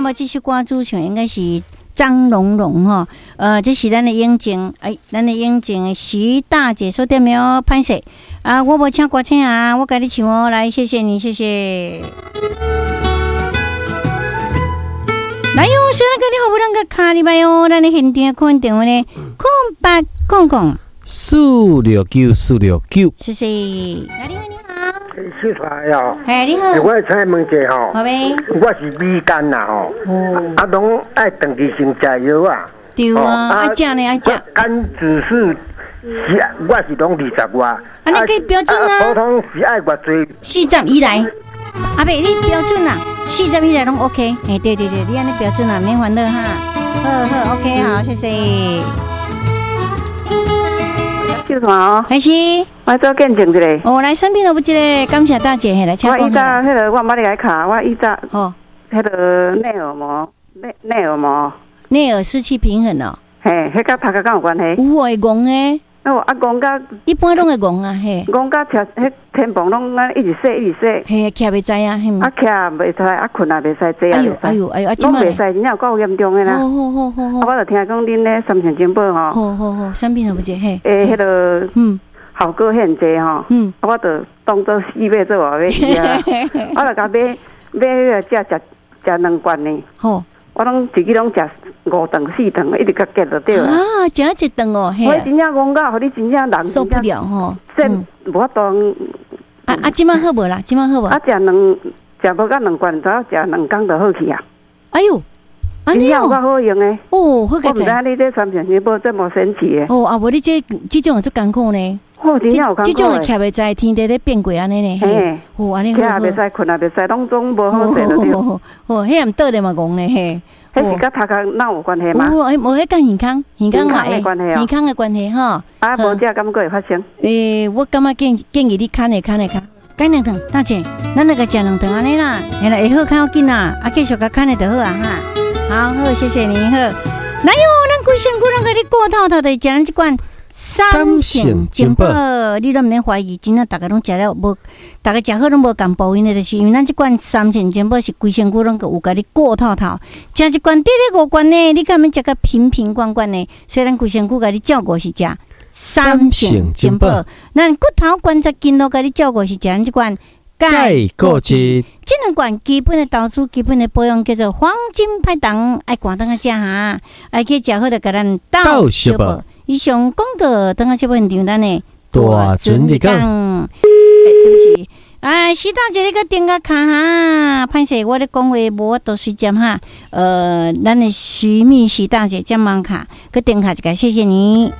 无这首歌主唱应该是张龙龙吼，这是咱的英静，咱的英静徐大姐说对没有？歹势啊，我无请歌星啊，我甲你唱哦，来，谢谢你，谢谢。来哟，虽然跟你好不能个卡里拜哦，咱的现场可能电话呢，空469，谢谢。来，你好，你好。 是啥呀？ 哎，你好。 我请问一下吼， 好呗。 我是米干呐吼，拢爱长期性食药啊。 对啊，爱食呢，爱食。 肝指数是，我是拢20外。啊， 你可以标准啊。 普通是爱偌济 ？40以来。阿伯，你标准啊？40以来拢 OK。哎，对，你安尼标准啊，免烦恼哈。好 ，OK， 好，谢谢。 叫啥哦？ 还是我做见证一个。 哦，来生病了不记得，感谢大姐，来请讲。 我以早迄个我捌你来卡，我以早哦， 迄个内耳失去平衡哦。 嘿，迄甲头壳敢有关系？ 有会戆诶。 哦，啊戆甲一般拢会戆啊，嘿。 戆甲徛迄天棚拢安一直洗。 嘿，徛袂知啊，嘿。 啊徛袂使，啊困也袂使，坐也袂使。 哎呦，啊， 拢袂使，真正有够严重诶啦。好。啊，我就听讲恁咧三线金宝吼。 好，生病了不记嘿。 迄个效果很济吼。啊，我就当作死买做话要食啊。我就甲买迄个食2罐呢。好。我拢一日拢食5顿4顿，一直甲结就对了。 啊，食一顿哦，嘿。 我真正讲到，互你真正人受不了吼。 无法度。 啊，即摆好无啦？即摆好无？ 啊，食无到2罐，只要食2工就好去啊。 哎呦， 真正有够好用诶。 哦，好个。 我毋知你这三线金宝这么神奇诶。 哦，啊，无你这种有足艰苦呢。 哦，真正有艰苦。 这种会徛袂知，天地咧变过安尼呢。嘿。哦，安尼好。 徛也袂使，困也袂使，拢总无好势就对。 哦，迄样倒咧嘛戆呢嘿。 迄是甲头壳哪有关系吗？ 无迄甲健康的关系哦， 健康的关系吼。 啊，无这敢会发生？ 我感觉建议你看下。干2顿，大姐，咱那个食2顿安尼啦，下来会好较要紧啦，啊，继续甲看下就好啊哈。好，谢谢你好。来哟，咱规身躯咱甲你过透透的食咱这罐3线金宝，你都毋免怀疑，真正大家拢食了无，大家食好拢无共步因的，就是因为咱这罐3线金宝是规身躯拢有甲你过透透，食一罐得5罐呢，你敢免食个瓶罐呢？所以咱规身躯甲你照顾是食3线金宝，咱骨头关节筋都甲你照顾是食咱这罐钙固质。这2罐基本的投资、基本的保养叫做黄金派糖，爱赶当啊食哈，爱去食好就甲咱倒小宝。以上广告等下这本场咱的大尊日讲。 对不起，徐大姐你个点个卡哈，歹势我咧讲话无法度随接哈。咱的徐大姐这忙卡，个点卡一个，谢谢你。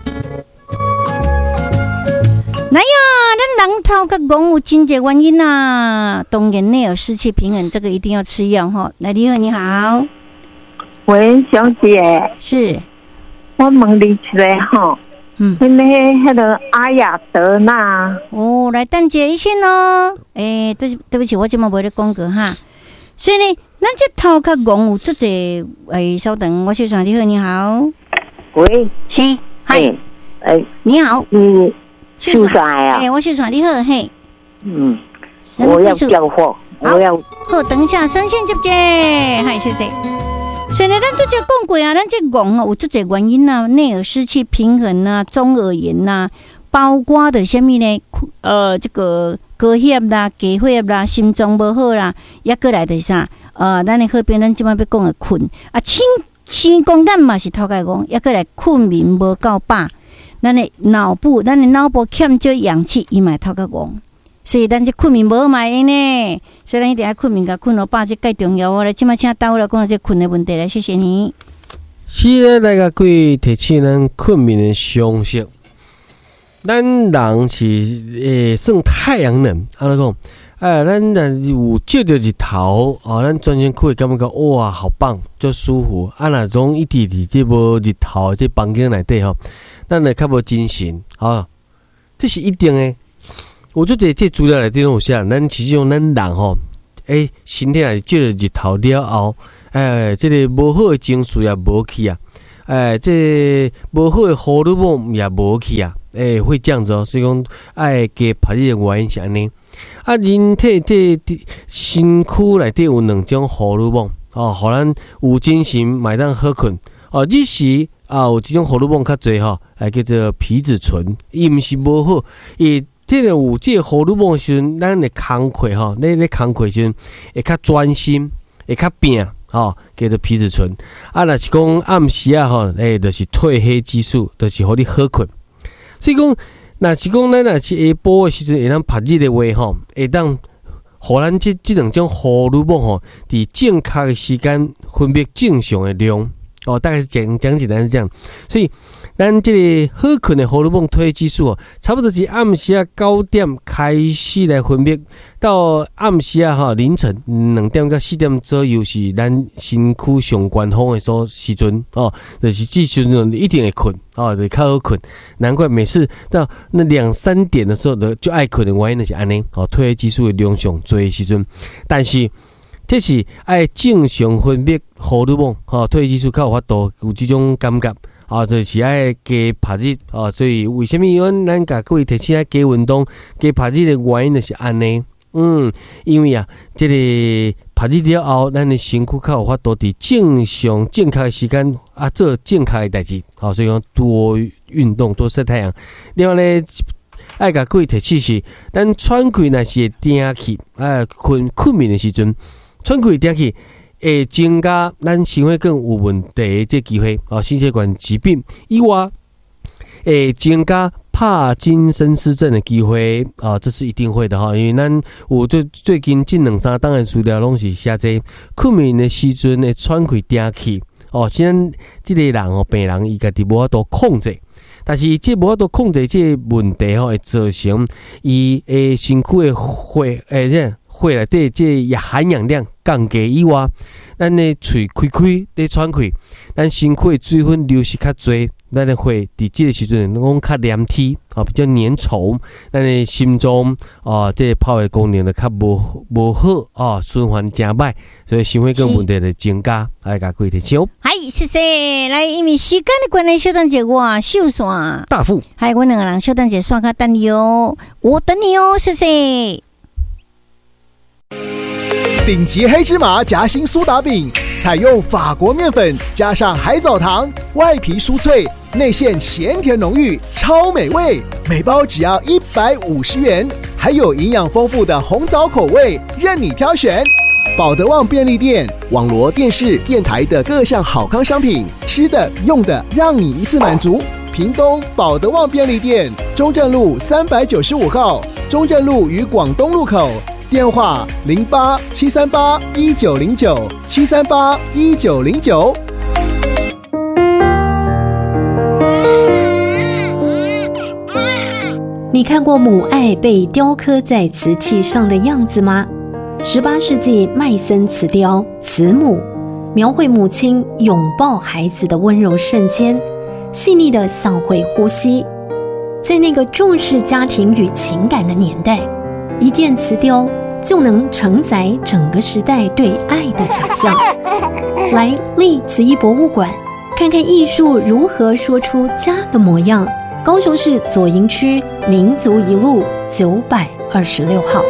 来呀，咱人头甲戆有真侪原因啊，当然内有失去平衡，这个一定要吃药哈。来，你好， 喂，小姐， 是， 我问你一个吼，迄个阿雅德纳， 哦，来等一下哦，对不起，我今嘛无咧广告哈，所以呢，咱这头甲戆有足侪，稍等，我先说你好， 喂， 是，嗨，你好， 秀才啊！ 我秀才你好，嘿。 我要交货，我要。 好，等一下，三线接接，嗨，谢谢。现在咱都讲过啊，咱这戆有足侪原因啊，内耳失去平衡啊，中耳炎呐，包括的什么呢？这个高血啦、低血啦、心脏不好啦，也过来的啥？咱的好边咱即摆要讲的困啊，青光眼嘛是头盖戆，也过来困眠无够饱。咱的脑部欠少氧气，伊嘛头壳戆，所以咱这困眠无嘛用呢。所以咱一定要困眠，甲困到饱，这介重要。我来，即马请导来讲这困的问题来，谢谢你。 是来个贵提醒咱困眠的常识。咱人是算太阳能，安尼讲，咱有照着日头咱全身躯感觉哇，好棒，就舒服。若种一直伫这无日头这房间内底吼。咱会较无精神这是一定的。我做这资料内底拢有写，咱其实用咱人吼，身体也照着日头了后，这个无好的情绪也无去啊，这无好的荷尔蒙也无去啊，会这样子所以讲加拍的原因是安尼。人体这身躯内底有2种荷尔蒙哦，互咱有精神买当好困哦。日时有即种荷尔蒙较侪吼，叫做皮质醇，伊毋是无好，伊这个有这个荷尔蒙的时阵，咱的工课吼，咧工课时阵会较专心，会较拼吼，叫做皮质醇。若是讲暗时吼，就是褪黑激素，就是互你好困。所以讲，若是讲咱若是下晡的时阵会当拍日的话吼，会当互咱这两种荷尔蒙吼，伫正确的时间分泌正常的量。哦，大概是讲简单是这样，所以咱这个好困的荷尔蒙褪黑激素差不多是暗时9点开始来分泌，到暗时凌晨2点到4点左右是咱身躯上高峰的时阵哦，就是这时阵一定会困哦，就较好困。难怪每次到那2-3点的时候就爱困的原因就是安尼哦，褪黑激素的量上多的时阵，但是。这是爱正常分泌荷尔蒙，褪黑激素较有法度有这种感觉，就是爱加拍日，所以为什么咱甲各位提醒爱加运动、加拍日的原因就是安尼，因为这个拍日了后，咱的身躯较有法度伫正确的时间做正确的代志，所以讲多运动、多晒太阳。另外呢，爱甲各位提醒是，咱喘气若是会定气，困眠的时阵。喘气定气会增加咱心血管有问题的这机会心血管疾病以外，会增加帕金森氏症的机会这是一定会的因为咱有最近这2-3档的资料拢是写这困眠的时阵的喘气定气现在这个人病人伊家己无法度控制。但是这无法度控制这个问题会造成伊的身躯的血内底这含氧量降低以外，咱的喙开咧喘气，咱身躯的水分流失较侪，咱的血伫这个时阵讲较黏体比较粘稠，咱的心脏这泡的功能就较无好循环真歹，所以心血管问题就增加，来甲各位提醒。 嗨，谢谢。来，因为时间的关系，小等者我秀线大富， 还有我2个人小等者刷卡等你哦，我等你哦，谢谢。 顶级黑芝麻夹心苏打饼，采用法国面粉加上海藻糖，外皮酥脆，内馅咸甜浓郁，超美味。每包只要150元，还有营养丰富的红枣口味，任你挑选。保德旺便利店、网罗电视、电台的各项好康商品，吃的、用的，让你一次满足。屏东保德旺便利店，中正路395号，中正路与广东路口。电话08-738-1909，738-1909。 你看过母爱被雕刻在瓷器上的样子吗？18世纪麦森瓷雕慈母，描绘母亲拥抱孩子的温柔瞬间，细腻的像会呼吸。在那个重视家庭与情感的年代，一件瓷雕就能承载整个时代对爱的想象。来历瓷艺博物馆看看艺术如何说出家的模样。高雄市左营区民族一路926号。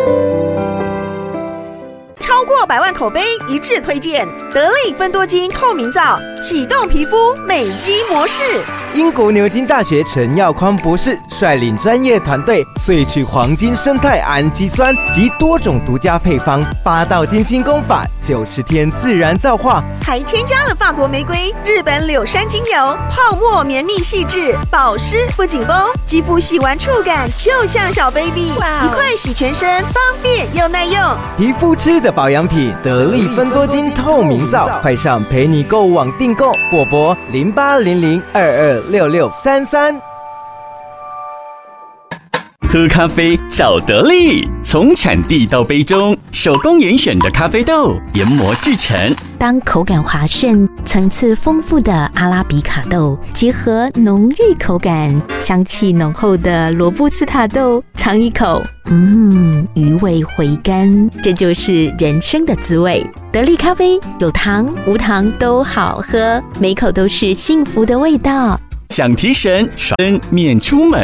超过100万口碑一致推荐得力芬多精透明皂，启动皮肤美肌模式。 英国牛津大学陈耀匡博士率领专业团队萃取黄金生态氨基酸及多种独家配方，8道精心功法，90天自然皂化， 还添加了法国玫瑰、日本柳杉精油，泡沫绵密细致，保湿不紧绷，肌肤洗完触感就像小 baby， 一块洗全身，方便又耐用。 皮肤吃的保养品，得力芬多精透明皂，快上陪你购物网订购，或拨0800226633。 喝咖啡找得力，从产地到杯中，手工严选的咖啡豆研磨制成。 当口感滑顺、层次丰富的阿拉比卡豆结合浓郁口感、香气浓厚的罗布斯塔豆，尝一口，余味回甘，这就是人生的滋味。得力咖啡有糖无糖都好喝，每口都是幸福的味道。 想提神，爽免出门。